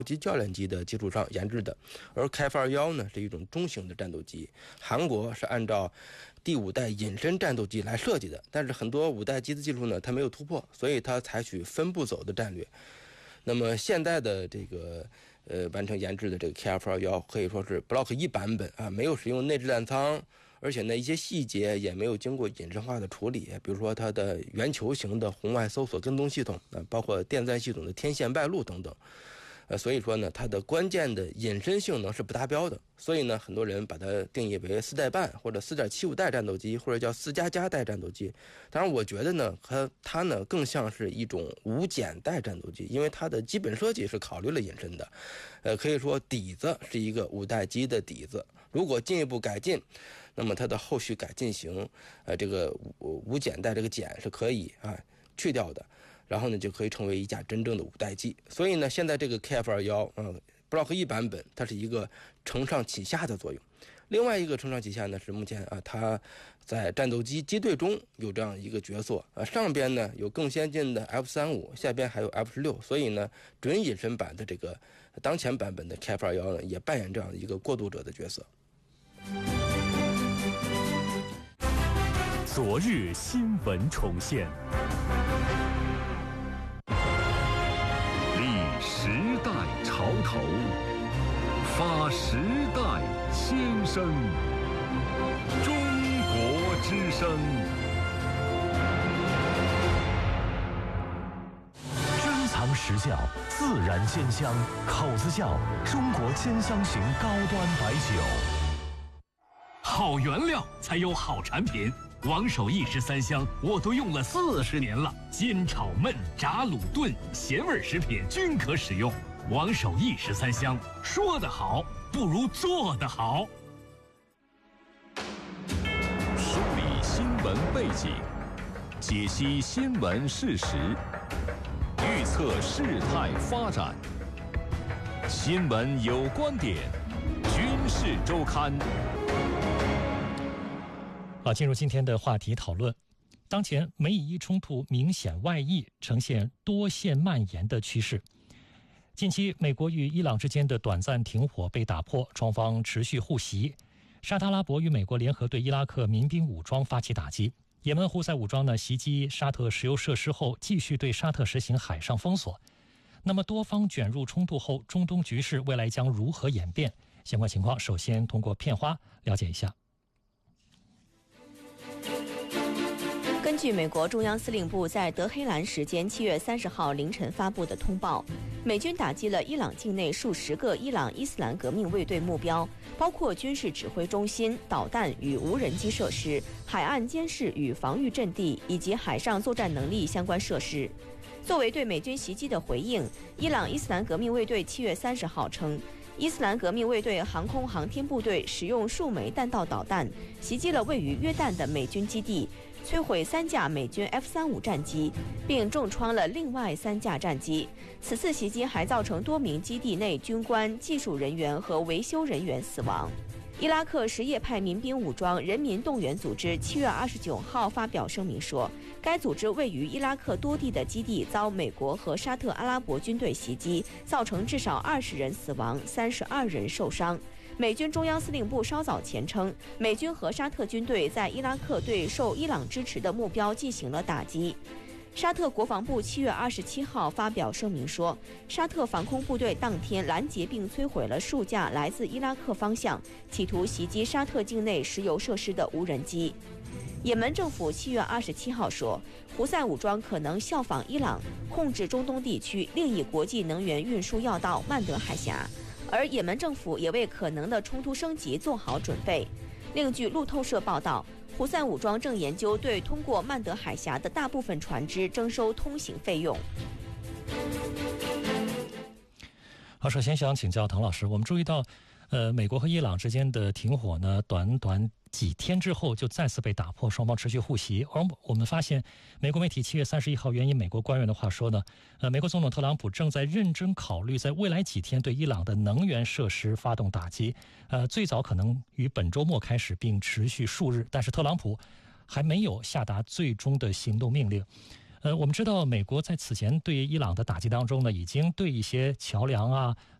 机教练机的基础上研制的，而 KF-21呢是一种中型的战斗机。韩国是按照第5代隐身战斗机来设计的，但是很多5代机的技术呢它没有突破，所以它采取分步走的战略。那么现在的这个完成研制的这个 KF-21可以说是 Block 1版本啊，没有使用内置弹舱，而且呢一些细节也没有经过隐身化的处理，比如说它的圆球形的红外搜索跟踪系统包括电钻系统的天线外露等等。所以说呢，它的关键的隐身性能是不达标的，所以呢，很多人把它定义为4代半或者 4.75 代战斗机，或者叫4++代战斗机。当然，我觉得呢，它呢更像是一种无减代战斗机，因为它的基本设计是考虑了隐身的，可以说底子是一个5代机的底子。如果进一步改进，那么它的后续改进型，这个无减代这个减是可以去掉的。然后呢，就可以成为一架真正的5代机。所以呢，现在这个 KF-21Block 1版本，它是一个承上启下的作用。另外一个承上启下呢，是目前它在战斗机机队中有这样一个角色上边呢有更先进的 F-35，下边还有 F-16，所以呢，准隐身版的这个当前版本的 KF-21呢，也扮演这样一个过渡者的角色。 昨日新闻重现。时代潮头，发时代先声，中国之声。珍藏实窖，自然鲜香，口子窖，中国兼香型高端白酒。好原料才有好产品。王守义13香我都用了40年了，煎炒焖炸卤炖咸味食品均可使用。王守义13香，说得好不如做得好。梳理新闻背景，解析新闻事实，预测事态发展。新闻有观点，军事周刊。 好，进入今天的话题讨论。当前美以伊冲突明显外溢，呈现多线蔓延的趋势。近期美国与伊朗之间的短暂停火被打破，双方持续互袭。沙特阿拉伯与美国联合对伊拉克民兵武装发起打击。也门胡塞武装袭击沙特石油设施后，继续对沙特实行海上封锁。那么多方卷入冲突后，中东局势未来将如何演变？相关情况首先通过片花了解一下。 根据美国中央司令部在德黑兰时间7月30号凌晨发布的通报，美军打击了伊朗境内数十个伊朗伊斯兰革命卫队目标，包括军事指挥中心、导弹与无人机设施、海岸监视与防御阵地以及海上作战能力相关设施。作为对美军袭击的回应，伊朗伊斯兰革命卫队7月30号称，伊斯兰革命卫队航空航天部队使用数枚弹道导弹袭击了位于约旦的美军基地，摧毁3架美军 F-35战机，并重创了另外3架战机。此次袭击还造成多名基地内军官、技术人员和维修人员死亡。伊拉克什叶派民兵武装人民动员组织7月29号发表声明说，该组织位于伊拉克多地的基地遭美国和沙特阿拉伯军队袭击，造成至少20人死亡，32人受伤。美军中央司令部稍早前称，美军和沙特军队在伊拉克对受伊朗支持的目标进行了打击。沙特国防部7月27号发表声明说，沙特防空部队当天拦截并摧毁了数架来自伊拉克方向企图袭击沙特境内石油设施的无人机。也门政府7月27号说，胡塞武装可能效仿伊朗控制中东地区另一国际能源运输要道曼德海峡，而也门政府也为可能的冲突升级做好准备。另据路透社报道，胡塞武装正研究对通过曼德海峡的大部分船只征收通行费用。 好，首先想请教唐老师，我们注意到，美国和伊朗之间的停火呢，短几天之后就再次被打破，双方持续互袭。而我们发现，美国媒体7月31号援引美国官员的话说呢，美国总统特朗普正在认真考虑在未来几天对伊朗的能源设施发动打击，最早可能于本周末开始，并持续数日。但是特朗普还没有下达最终的行动命令。 我们知道美国在此前对伊朗的打击当中呢，已经对一些桥梁啊、